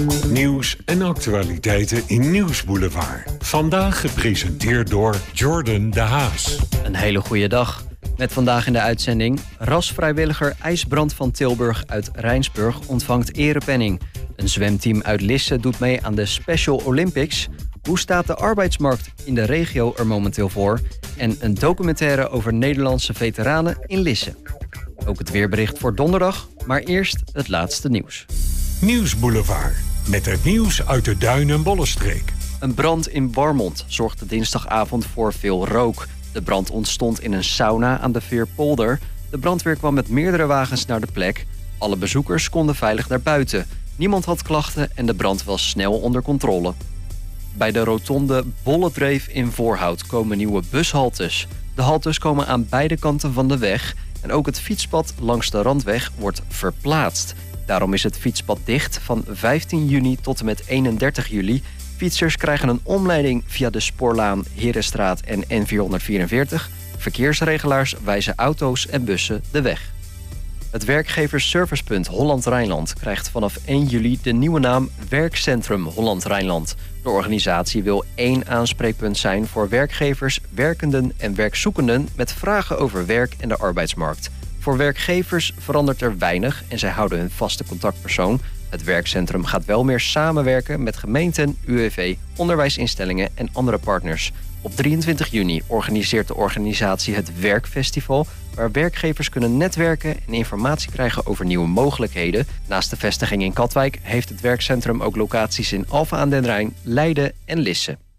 Nieuws en actualiteiten in Nieuwsboulevard. Vandaag gepresenteerd door Jordan de Haas. Een hele goede dag. Met vandaag in de uitzending: rasvrijwilliger IJsbrand van Tilburg uit Rijnsburg ontvangt erepenning. Een zwemteam uit Lisse doet mee aan de Special Olympics. Hoe staat de arbeidsmarkt in de regio er momenteel voor? En een documentaire over Nederlandse veteranen in Lisse. Ook het weerbericht voor donderdag, maar eerst het laatste nieuws. Nieuwsboulevard, met het nieuws uit de Duin- en Bollenstreek. Een brand in Warmond zorgde dinsdagavond voor veel rook. De brand ontstond in een sauna aan de Veerpolder. De brandweer kwam met meerdere wagens naar de plek. Alle bezoekers konden veilig naar buiten. Niemand had klachten en de brand was snel onder controle. Bij de rotonde Bolledreef in Voorhout komen nieuwe bushaltes. De haltes komen aan beide kanten van de weg. En ook het fietspad langs de Randweg wordt verplaatst. Daarom is het fietspad dicht van 15 juni tot en met 31 juli. Fietsers krijgen een omleiding via de Spoorlaan, Herenstraat en N444. Verkeersregelaars wijzen auto's en bussen de weg. Het werkgeversservicepunt Holland-Rijnland krijgt vanaf 1 juli de nieuwe naam Werkcentrum Holland-Rijnland. De organisatie wil 1 aanspreekpunt zijn voor werkgevers, werkenden en werkzoekenden met vragen over werk en de arbeidsmarkt. Voor werkgevers verandert er weinig en zij houden hun vaste contactpersoon. Het werkcentrum gaat wel meer samenwerken met gemeenten, UWV, onderwijsinstellingen en andere partners. Op 23 juni organiseert de organisatie het Werkfestival, waar werkgevers kunnen netwerken en informatie krijgen over nieuwe mogelijkheden. Naast de vestiging in Katwijk heeft het werkcentrum ook locaties in Alphen aan den Rijn, Leiden en Lisse.